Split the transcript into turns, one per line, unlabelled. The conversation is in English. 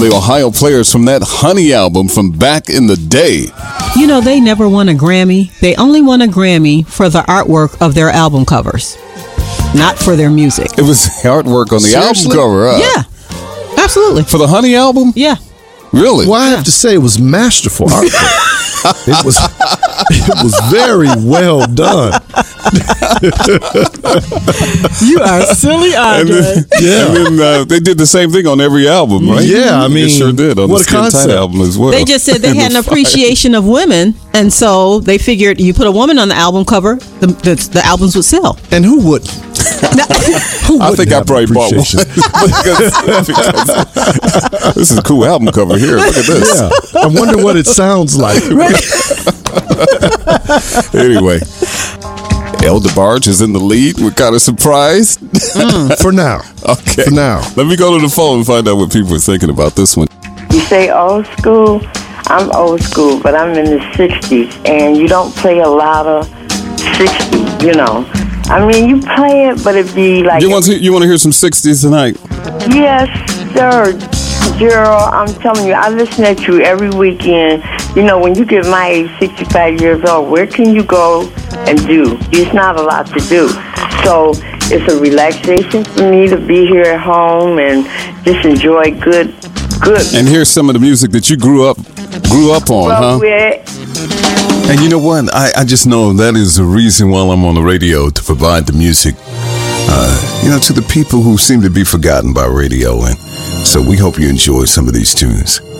the Ohio Players from that Honey album from back in the day.
You know, they never won a Grammy. They only won a Grammy for the artwork of their album covers, not for their music.
It was artwork on the
Seriously?
album cover.
Yeah, absolutely.
For the Honey album?
Yeah.
Really?
Well, I have to say it was masterful artwork. It was very well done.
You are silly, Andre.
Yeah.
And then they did the same thing on every album, right?
Yeah, I mean,
they sure did on
what
the
a
Skin
concept.
Tight album as well.
They just said they had an appreciation of women, and so they figured you put a woman on the album cover, the albums would sell.
And who wouldn't?
I think I probably bought one. Because this is a cool album cover here. Look at this.
Yeah. I wonder what it sounds like.
Anyway, Elder Barge is in the lead. We're kind of surprised.
For now.
Okay.
For now.
Let me go to the phone and find out what people are thinking about this one.
You say old school? I'm old school, but I'm in the 60s, and you don't play a lot of 60s, you know. I mean, you play it, but it'd be like...
You want to hear some 60s tonight?
Yes, sir. Gerald, I'm telling you, I listen at you every weekend. You know, when you get my age, 65 years old, where can you go and do? There's not a lot to do. So it's a relaxation for me to be here at home and just enjoy good.
And here's some of the music that you grew up on, huh? And you know what? I just know that is the reason why I'm on the radio, to provide the music, to the people who seem to be forgotten by radio. And so we hope you enjoy some of these tunes.